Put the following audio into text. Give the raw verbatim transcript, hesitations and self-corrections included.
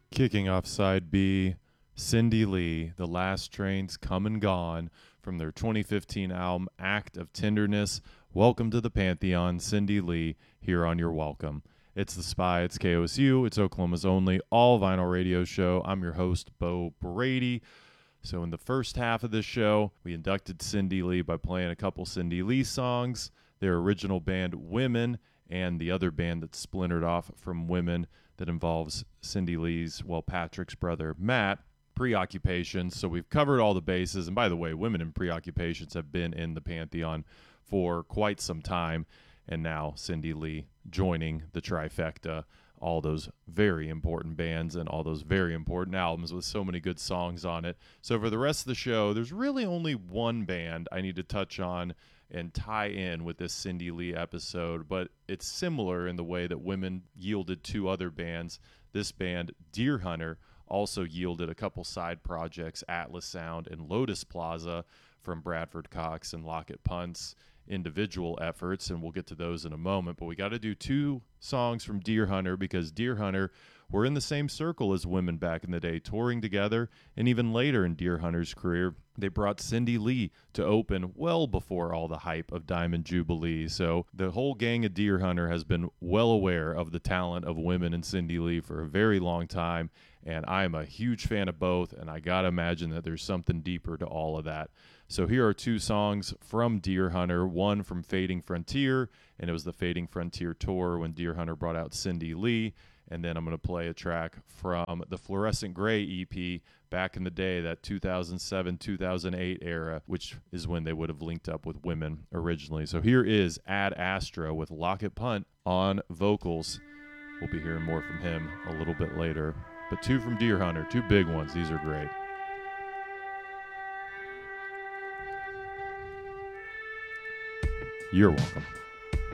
Kicking off side B, Cindy Lee, The Last Train's Come and Gone, from their twenty fifteen album Act of Tenderness. Welcome to the Pantheon, Cindy Lee, here on Your Welcome. It's The Spy, it's K O S U, it's Oklahoma's only all-vinyl radio show. I'm your host, Bo Brady. So in the first half of this show, we inducted Cindy Lee by playing a couple Cindy Lee songs, their original band Women, and the other band that splintered off from Women that involves Cindy Lee's, well, Patrick's brother, Matt, Preoccupations. So we've covered all the bases. And by the way, Women in Preoccupations have been in the Pantheon for quite some time. And now Cindy Lee joining the trifecta, all those very important bands and all those very important albums with so many good songs on it. So for the rest of the show, there's really only one band I need to touch on and tie in with this Cindy Lee episode, but it's similar in the way that Women yielded two other bands. This band, Deer Hunter, also yielded a couple side projects, Atlas Sound and Lotus Plaza, from Bradford Cox and Lockett Punt's individual efforts, and we'll get to those in a moment. But we got to do two songs from Deer Hunter because Deer Hunter were in the same circle as Women back in the day, touring together, and even later in Deer Hunter's career, they brought Cindy Lee to open well before all the hype of Diamond Jubilee. So the whole gang of Deer Hunter has been well aware of the talent of Women and Cindy Lee for a very long time, and I'm a huge fan of both, and I gotta imagine that there's something deeper to all of that. So here are two songs from Deer Hunter, one from Fading Frontier, and it was the Fading Frontier tour when Deer Hunter brought out Cindy Lee. And then I'm going to play a track from the Fluorescent Gray E P back in the day, that two thousand seven, two thousand eight era, which is when they would have linked up with Women originally. So here is Ad Astra with Lockett Punt on vocals. We'll be hearing more from him a little bit later. But two from Deer Hunter, two big ones. These are great. You're welcome.